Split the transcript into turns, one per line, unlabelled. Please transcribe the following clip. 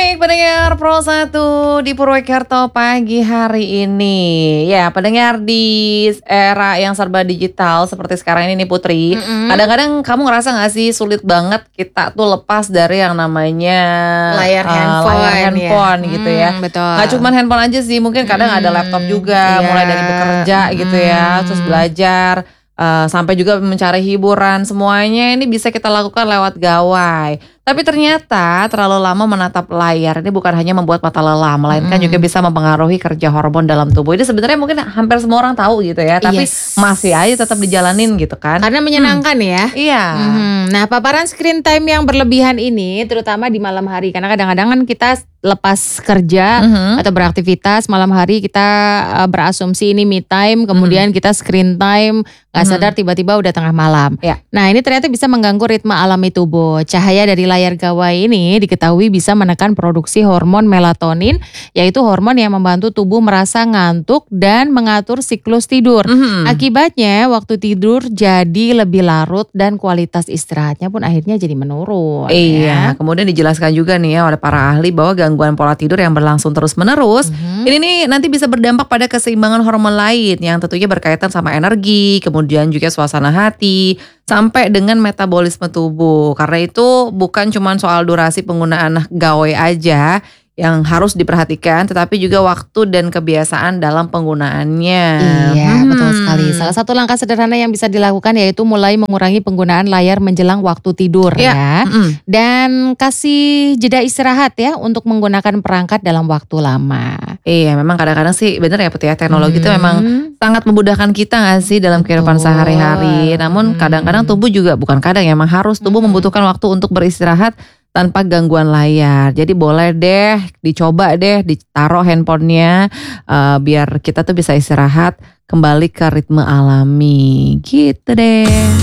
Baik, pendengar Pro 1 di Purwokerto pagi hari ini. Ya, pendengar di era yang serba digital seperti sekarang ini nih Putri. Kadang-kadang kamu ngerasa gak sih sulit banget kita tuh lepas dari yang namanya
layar
handphone gitu ya.
Betul.
Gak cuma handphone aja sih, mungkin kadang ada laptop juga,
Iya.
mulai dari bekerja gitu ya, terus belajar. Sampai juga mencari hiburan, semuanya ini bisa kita lakukan lewat gawai. Tapi ternyata terlalu lama menatap layar ini bukan hanya membuat mata lelah, melainkan juga bisa mempengaruhi kerja hormon dalam tubuh. Ini sebenarnya mungkin hampir semua orang tahu gitu ya, tapi masih aja tetap dijalanin gitu kan.
Karena menyenangkan ya.
Iya.
Nah, paparan screen time yang berlebihan ini terutama di malam hari, karena kadang-kadang kan kita lepas kerja atau beraktivitas malam hari kita berasumsi ini me time, kemudian kita screen time, gak sadar tiba-tiba udah tengah malam.
Ya.
Nah, ini ternyata bisa mengganggu ritme alami tubuh. Cahaya dari layar gawai ini diketahui bisa menekan produksi hormon melatonin, yaitu hormon yang membantu tubuh merasa ngantuk dan mengatur siklus tidur. Akibatnya waktu tidur jadi lebih larut dan kualitas istirahatnya pun akhirnya jadi menurun.
Iya, kemudian dijelaskan juga nih ya oleh para ahli bahwa gangguan pola tidur yang berlangsung terus-menerus ini nih nanti bisa berdampak pada keseimbangan hormon lain yang tentunya berkaitan sama energi, kemudian juga suasana hati, sampai dengan metabolisme tubuh. Karena itu bukan cuma soal durasi penggunaan gawai aja yang harus diperhatikan, tetapi juga waktu dan kebiasaan dalam penggunaannya.
Iya, betul sekali. Salah satu langkah sederhana yang bisa dilakukan yaitu mulai mengurangi penggunaan layar menjelang waktu tidur ya. Dan kasih jeda istirahat ya untuk menggunakan perangkat dalam waktu lama.
Iya, memang kadang-kadang sih bener ya Put ya, teknologi itu memang sangat memudahkan kita gak sih dalam kehidupan sehari-hari. Namun kadang-kadang tubuh juga, bukan kadang ya, emang harus tubuh membutuhkan waktu untuk beristirahat tanpa gangguan layar. Jadi boleh deh dicoba deh ditaruh handphonenya biar kita tuh bisa istirahat kembali ke ritme alami gitu deh.